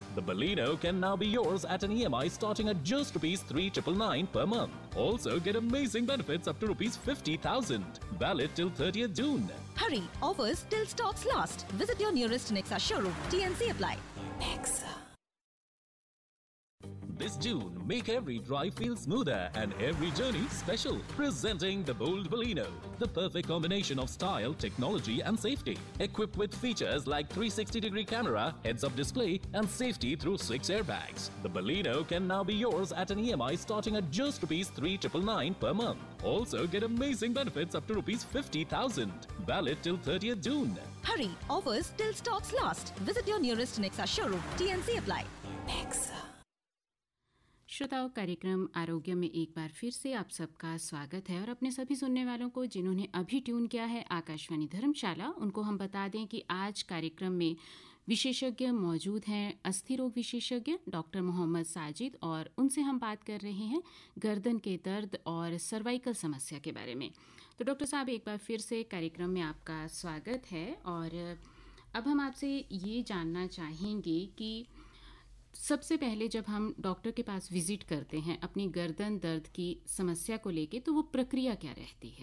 The Baleno can now be yours at an EMI starting at just rupees 3,999 per month. Also get amazing benefits up to rupees 50,000. Valid till 30th June. Hurry, offers till stocks last. Visit your nearest Nexa showroom. TNC apply. Nexa. This June, make every drive feel smoother and every journey special. Presenting the bold Baleno, the perfect combination of style, technology and safety. Equipped with features like 360-degree camera, heads-up display and safety through 6 airbags. The Baleno can now be yours at an EMI starting at just rupees 3,999 per month. Also get amazing benefits up to rupees 50,000. Valid till 30th June. Hurry, offers till stocks last. Visit your nearest Nexa showroom. TNC apply. Nexa. श्रोताओं, कार्यक्रम आरोग्य में एक बार फिर से आप सबका स्वागत है। और अपने सभी सुनने वालों को जिन्होंने अभी ट्यून किया है आकाशवाणी धर्मशाला, उनको हम बता दें कि आज कार्यक्रम में विशेषज्ञ मौजूद हैं, अस्थि रोग विशेषज्ञ डॉक्टर मोहम्मद साजिद, और उनसे हम बात कर रहे हैं गर्दन के दर्द और सर्वाइकल समस्या के बारे में। तो डॉक्टर साहब, एक बार फिर से कार्यक्रम में आपका स्वागत है। और अब हम आपसे ये जानना चाहेंगे कि सबसे पहले जब हम डॉक्टर के पास विजिट करते हैं अपनी गर्दन दर्द की समस्या को लेके, तो वो प्रक्रिया क्या रहती है?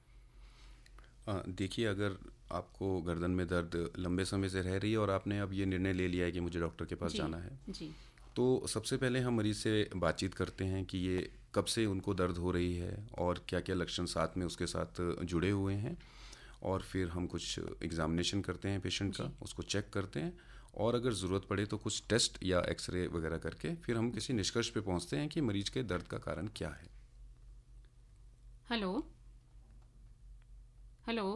देखिए, अगर आपको गर्दन में दर्द लंबे समय से रह रही है और आपने अब ये निर्णय ले लिया है कि मुझे डॉक्टर के पास जाना है, तो सबसे पहले हम मरीज़ से बातचीत करते हैं कि ये कब से उनको दर्द हो रही है और क्या क्या लक्षण साथ में उसके साथ जुड़े हुए हैं। और फिर हम कुछ एग्जामिनेशन करते हैं पेशेंट का, उसको चेक करते हैं, और अगर ज़रूरत पड़े तो कुछ टेस्ट या एक्सरे वगैरह करके फिर हम किसी निष्कर्ष पे पहुंचते हैं कि मरीज के दर्द का कारण क्या है। Hello hello.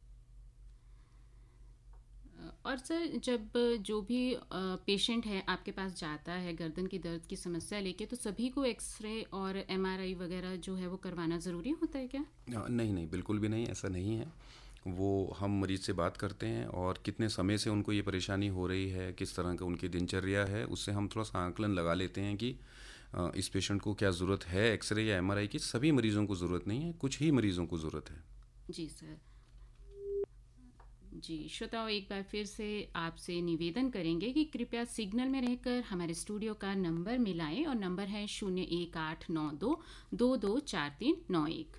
और सर, जब जो भी पेशेंट है आपके पास जाता है गर्दन की दर्द की समस्या लेके, तो सभी को एक्सरे और एमआरआई वगैरह जो है वो करवाना ज़रूरी होता है क्या? नहीं, बिल्कुल भी नहीं, ऐसा नहीं है। वो हम मरीज़ से बात करते हैं और कितने समय से उनको ये परेशानी हो रही है, किस तरह का उनकी दिनचर्या है, उससे हम थोड़ा सा आंकलन लगा लेते हैं कि इस पेशेंट को क्या ज़रूरत है एक्सरे या एमआरआई की। सभी मरीज़ों को ज़रूरत नहीं है, कुछ ही मरीज़ों को ज़रूरत है। जी सर। जी श्रोताओं, एक बार फिर से आपसे निवेदन करेंगे कि कृपया सिग्नल में रहकर हमारे स्टूडियो का नंबर मिलाएं, और नंबर है 01892224391।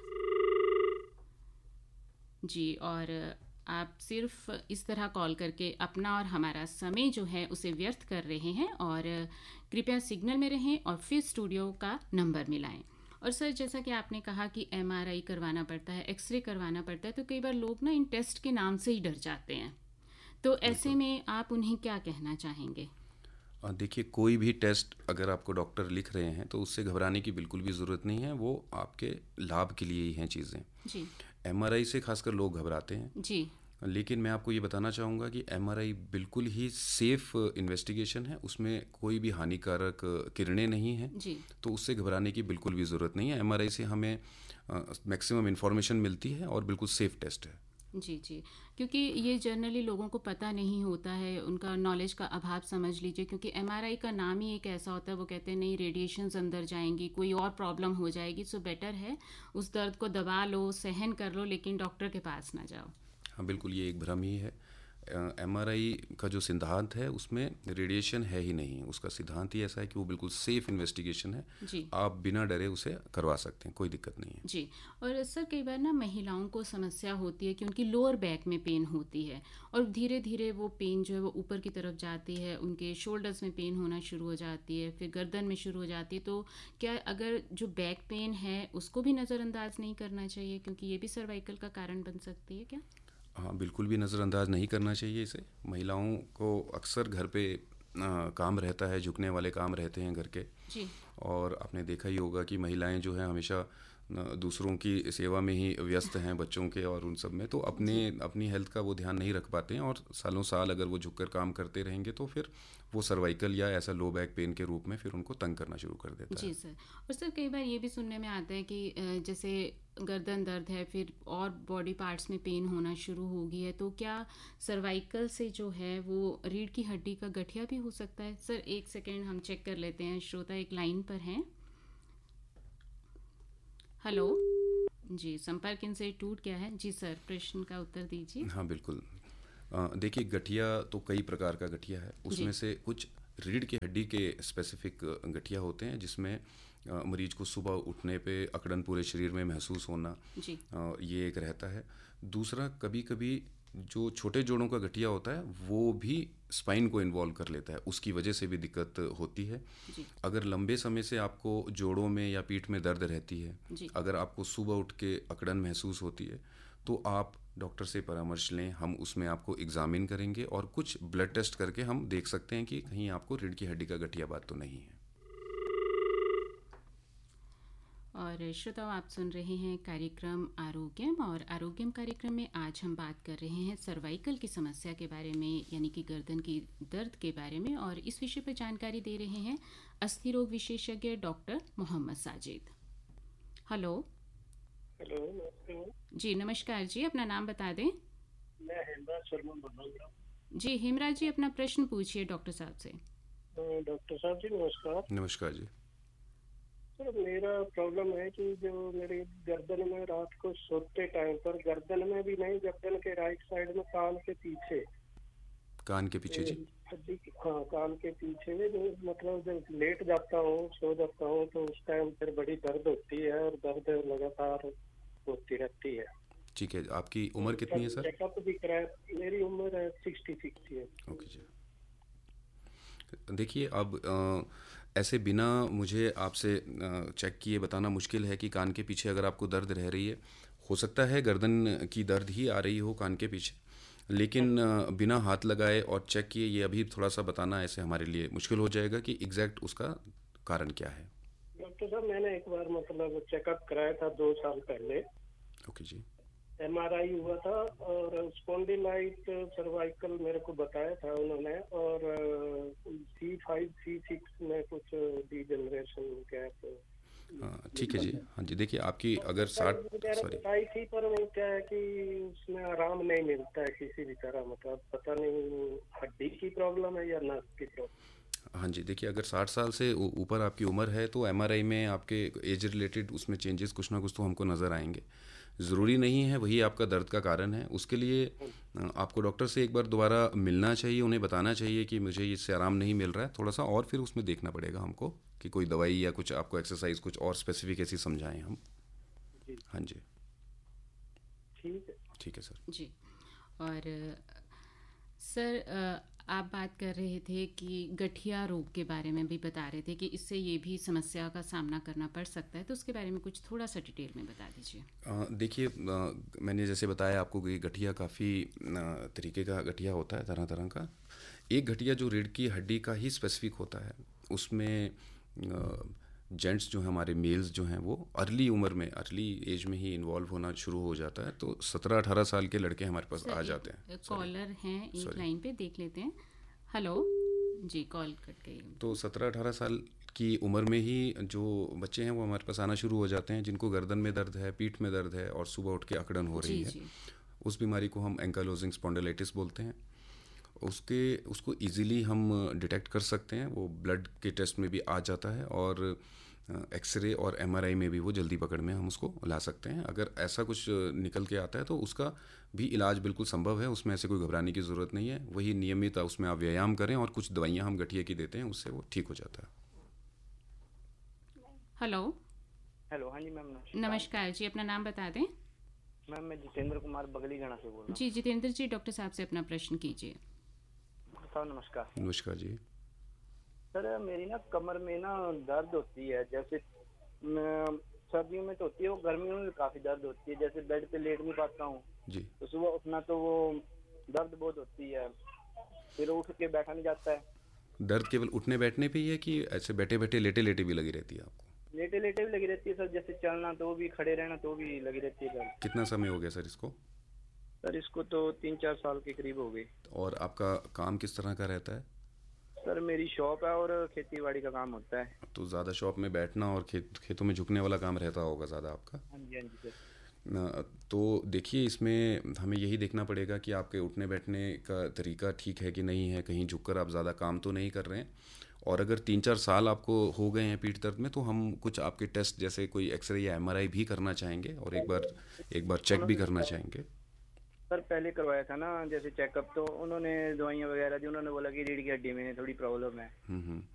जी, और आप सिर्फ इस तरह कॉल करके अपना और हमारा समय जो है उसे व्यर्थ कर रहे हैं, और कृपया सिग्नल में रहें और फिर स्टूडियो का नंबर मिलाएं। और सर, जैसा कि आपने कहा कि एमआरआई करवाना पड़ता है, एक्सरे करवाना पड़ता है, तो कई बार लोग ना इन टेस्ट के नाम से ही डर जाते हैं, तो ऐसे में आप उन्हें क्या कहना चाहेंगे? देखिए, कोई भी टेस्ट अगर आपको डॉक्टर लिख रहे हैं तो उससे घबराने की बिल्कुल भी ज़रूरत नहीं है, वो आपके लाभ के लिए ही हैं चीज़ें। जी। एमआरआई से खासकर लोग घबराते हैं जी, लेकिन मैं आपको ये बताना चाहूँगा कि एमआरआई बिल्कुल ही सेफ़ इन्वेस्टिगेशन है, उसमें कोई भी हानिकारक किरणें नहीं हैं, तो उससे घबराने की बिल्कुल भी ज़रूरत नहीं है। एमआरआई से हमें मैक्सिमम इन्फॉर्मेशन मिलती है और बिल्कुल सेफ़ टेस्ट है। जी जी, क्योंकि ये जनरली लोगों को पता नहीं होता है, उनका नॉलेज का अभाव समझ लीजिए, क्योंकि एमआरआई का नाम ही एक ऐसा होता है, वो कहते हैं नहीं रेडिएशंस अंदर जाएंगी, कोई और प्रॉब्लम हो जाएगी, सो बेटर है उस दर्द को दबा लो, सहन कर लो, लेकिन डॉक्टर के पास ना जाओ। हाँ बिल्कुल, ये एक भ्रम ही है। एमआरआई का जो सिद्धांत है उसमें रेडिएशन है ही नहीं, उसका सिद्धांत ही ऐसा है कि वो बिल्कुल सेफ इन्वेस्टिगेशन है जी। आप बिना डरे उसे करवा सकते हैं, कोई दिक्कत नहीं है जी। और सर, कई बार ना महिलाओं को समस्या होती है कि उनकी लोअर बैक में पेन होती है, और धीरे धीरे वो पेन जो है वो ऊपर की तरफ जाती है, उनके शोल्डर्स में पेन होना शुरू हो जाती है, फिर गर्दन में शुरू हो जाती है। तो क्या अगर जो बैक पेन है उसको भी नज़रअंदाज नहीं करना चाहिए, क्योंकि ये भी सर्वाइकल का कारण बन सकती है क्या? हाँ बिल्कुल भी नज़रअंदाज नहीं करना चाहिए इसे। महिलाओं को अक्सर घर पे काम रहता है, झुकने वाले काम रहते हैं घर के जी। और आपने देखा ही होगा कि महिलाएं जो हैं हमेशा दूसरों की सेवा में ही व्यस्त हैं, बच्चों के और उन सब में, तो अपनी हेल्थ का वो ध्यान नहीं रख पाते हैं, और सालों साल अगर वो झुककर काम करते रहेंगे तो फिर वो सर्वाइकल या ऐसा लो बैक पेन के रूप में फिर उनको तंग करना शुरू कर देता है। जी सर। और सर, कई बार ये भी सुनने में आता है कि जैसे गर्दन दर्द है, फिर और बॉडी पार्ट्स में पेन होना शुरू हो गई है, तो क्या सर्वाइकल से जो है वो रीढ़ की हड्डी का गठिया भी हो सकता है? सर एक सेकेंड, हम चेक कर लेते हैं। श्रोता एक लाइन पर हैं। हेलो जी, संपर्क इनसे टूट गया है जी। सर, प्रश्न का उत्तर दीजिए। हाँ बिल्कुल, देखिए गठिया तो कई प्रकार का गठिया है, उसमें से कुछ रीढ़ की हड्डी के स्पेसिफिक गठिया होते हैं, जिसमें मरीज को सुबह उठने पे अकड़न पूरे शरीर में महसूस होना, ये एक रहता है। दूसरा, कभी कभी जो छोटे जोड़ों का गठिया होता है वो भी स्पाइन को इन्वॉल्व कर लेता है, उसकी वजह से भी दिक्कत होती है। अगर लंबे समय से आपको जोड़ों में या पीठ में दर्द रहती है, अगर आपको सुबह उठ के अकड़न महसूस होती है, तो आप डॉक्टर से परामर्श लें। हम उसमें आपको एग्जामिन करेंगे और कुछ ब्लड टेस्ट करके हम देख सकते हैं कि कहीं आपको रीढ़ की हड्डी का गठियावात तो नहीं है। और श्रोताओं, आप सुन रहे हैं कार्यक्रम आरोग्यम, और आरोग्यम कार्यक्रम में आज हम बात कर रहे हैं सर्वाइकल की समस्या के बारे में, यानी कि गर्दन की दर्द के बारे में। और इस विषय पर जानकारी दे रहे हैं अस्थि रोग विशेषज्ञ doctor Mohammad Sajid. Hello. Hello, नमस्कार जी। नमस्कार जी, अपना नाम बता दें। मैं हेमराज शर्मा बोल रहा हूँ। जी हेमराज जी, अपना प्रश्न पूछिए डॉक्टर साहब से। डॉक्टर साहब जी नमस्कार। नमस्कार जी। सर, मेरा प्रॉब्लम है कि जो मेरी गर्दन में रात को सोते टाइम पर, गर्दन में भी नहीं, गर्दन के राइट साइड में कान के पीछे। कान के पीछे जी? हाँ, कान के पीछे में, जो मतलब जब लेट जाता हूँ, सो जाता हूँ, तो उस टाइम फिर बड़ी दर्द होती है और दर्द लगातार होती रहती है। ठीक है, आपकी उम्र कितनी है सर? चेकअप भी कराया। मेरी उम्र है 66 है। ओके जी। देखिए, अब ऐसे बिना मुझे आपसे चेक किए बताना मुश्किल है कि कान के पीछे अगर आपको दर्द रह रही है। हो सकता है गर्दन की दर्द ही आ रही हो कान के पीछे, लेकिन बिना हाथ लगाए और चेक किए ये अभी थोड़ा सा बताना ऐसे हमारे लिए मुश्किल हो जाएगा कि एग्जैक्ट उसका कारण क्या है। डॉक्टर साहब, मैंने एक बार मतलब चेकअप कराया था 2 साल पहले। ओके जी। MRI हुआ था और स्पॉन्डिलाइट सर्वाइकल मेरे को बताया था उन्होंने, और C5 C6 में कुछ डीजनरेशन गैप। हाँ ठीक है जी। हाँ जी, देखिए आपकी अगर 60 बताई थी, पर वो क्या है कि उसमें आराम नहीं मिलता है किसी भी तरह, मतलब पता नहीं हड्डी की प्रॉब्लम है या नस की प्रॉब्लम। हाँ जी, देखिए अगर 60 साल से ऊपर आपकी उम्र है तो MRI में आपके एज रिलेटेड उसमें चेंजेस कुछ ना कुछ तो हमको नज़र आएंगे। ज़रूरी नहीं है वही आपका दर्द का कारण है। उसके लिए आपको डॉक्टर से एक बार दोबारा मिलना चाहिए, उन्हें बताना चाहिए कि मुझे इससे आराम नहीं मिल रहा है थोड़ा सा, और फिर उसमें देखना पड़ेगा हमको कि कोई दवाई या कुछ आपको एक्सरसाइज कुछ और स्पेसिफिक ऐसी समझाएं हम। हाँ जी, ठीक है सर जी। और सर, आप बात कर रहे थे कि गठिया रोग के बारे में भी बता रहे थे कि इससे ये भी समस्या का सामना करना पड़ सकता है, तो उसके बारे में कुछ थोड़ा सा डिटेल में बता दीजिए। देखिए, मैंने जैसे बताया आपको कि गठिया काफ़ी तरीके का गठिया होता है, तरह तरह का। एक गठिया जो रीढ़ की हड्डी का ही स्पेसिफिक होता है, उसमें जेंट्स जो हैं, हमारे मेल्स जो हैं, वो अर्ली उम्र में, अर्ली एज में ही इन्वॉल्व होना शुरू हो जाता है। तो 17-18 साल के लड़के हमारे पास आ जाते हैं। कॉलर हैं एक लाइन पे, देख लेते हैं। हेलो जी, कॉल कट गई। तो 17-18 साल की उम्र में ही जो बच्चे हैं वो हमारे पास आना शुरू हो जाते हैं, जिनको गर्दन में दर्द है, पीठ में दर्द है और सुबह उठ के अकड़न हो रही है। उस बीमारी को हम एंकालोजिंग स्पॉन्डिलाइटिस बोलते हैं। उसको इजीली हम डिटेक्ट कर सकते हैं, वो ब्लड के टेस्ट में भी आ जाता है और एक्सरे और MRI में भी वो जल्दी पकड़ में हम उसको ला सकते हैं। अगर ऐसा कुछ निकल के आता है तो उसका भी इलाज बिल्कुल संभव है, उसमें ऐसे कोई घबराने की ज़रूरत नहीं है। वही नियमित उसमें आप व्यायाम करें और कुछ दवाइयाँ हम गठिया की देते हैं, उससे वो ठीक हो जाता है। हेलो। हाँ जी मैम, नमस्कार जी, अपना नाम बता दें। मैम मैं जितेंद्र कुमार बगलीगढ़ा से बोल रहा हूँ। जी जितेंद्र जी, डॉक्टर साहब से अपना प्रश्न कीजिए। नमस्कार। नमस्कार जी। सर, मेरी ना कमर में ना दर्द होती है, जैसे सर्दियों में तो होती है, वो गर्मियों में काफी दर्द होती है। जैसे बेड पे लेट नहीं पाता हूँ जी, तो सुबह उठना तो वो दर्द बहुत होती है, फिर उठ के बैठा नहीं जाता है। दर्द केवल उठने बैठने पे ही है कि ऐसे बैठे बैठे लेटे लेटे भी लगी रहती है आपको? लेटे लेटे भी लगी रहती है सर, जैसे चलना तो भी, खड़े रहना तो भी लगी रहती है दर्द। कितना समय हो गया सर इसको? सर इसको तो 3-4 साल के करीब हो गई। और आपका काम किस तरह का रहता है? सर मेरी शॉप है और खेती बाड़ी का काम होता है। तो ज़्यादा शॉप में बैठना और खेतों में झुकने वाला काम रहता होगा ज़्यादा आपका? हाँ जी सर। तो देखिए, इसमें हमें यही देखना पड़ेगा कि आपके उठने बैठने का तरीका ठीक है कि नहीं है, कहीं झुककर आप ज़्यादा काम तो नहीं कर रहे हैं। और अगर 3-4 साल आपको हो गए हैं पीठ दर्द में, तो हम कुछ आपके टेस्ट जैसे कोई एक्सरे या MRI भी करना चाहेंगे और एक बार चेक भी करना चाहेंगे। सर पहले करवाया था ना जैसे चेकअप, तो उन्होंने दवाइयाँ वगैरह दी, उन्होंने बोला कि रीढ़ की हड्डी में थोड़ी प्रॉब्लम है।